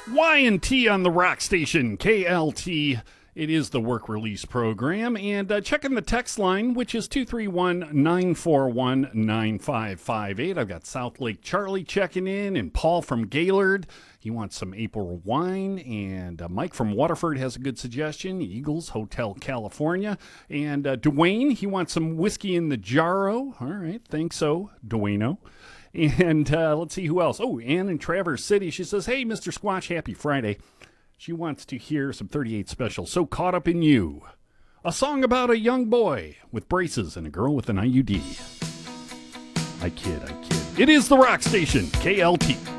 Y&T on the rock station, KLT. It is the work release program. And checking the text line, which is 231-941-9558. I've got South Lake Charlie checking in and Paul from Gaylord. He wants some April wine. And Mike from Waterford has a good suggestion, Eagles Hotel California. And Dwayne, he wants some whiskey in the jarro. All right, thanks so, Dwayno. And let's see who else. Oh, Ann in Traverse City. She says, hey, Mr. Squatch, happy Friday. She wants to hear some 38 Special, So Caught Up in You. A song about a young boy with braces and a girl with an IUD. I kid. It is the rock station, KLT.